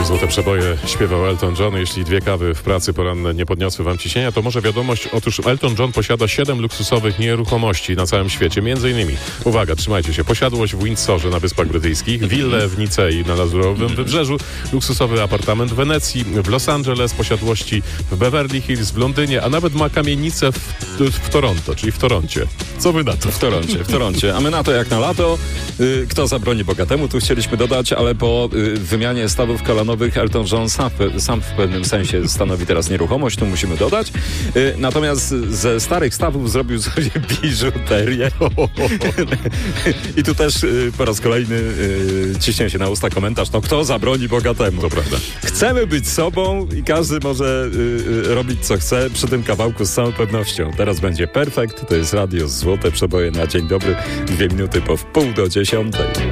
Złote przeboje śpiewał Elton John. Jeśli 2 kawy w pracy poranne nie podniosły wam ciśnienia, to może wiadomość. Otóż Elton John posiada 7 luksusowych nieruchomości na całym świecie. Między innymi, uwaga, trzymajcie się, posiadłość w Windsorze na Wyspach Brytyjskich, willę w Nicei na Lazurowym Wybrzeżu, luksusowy apartament w Wenecji, w Los Angeles, posiadłości w Beverly Hills, w Londynie, a nawet ma kamienicę w Toronto, czyli w Toroncie. Co wy na to? W Toroncie. A my na to jak na lato. Kto zabroni bogatemu? Tu chcieliśmy dodać, ale po wymianie stawów kolanowych Elton John sam w pewnym sensie stanowi teraz nieruchomość, tu musimy dodać. Natomiast ze starych stawów zrobił sobie biżuterię. I tu też po raz kolejny ciśnie się na usta komentarz, no kto zabroni bogatemu? To prawda. Chcemy być sobą i każdy może robić co chce przy tym kawałku z całą pewnością. Teraz będzie perfekt, to jest Radio Złote Przeboje na dzień dobry, 2 minuty po 9:30.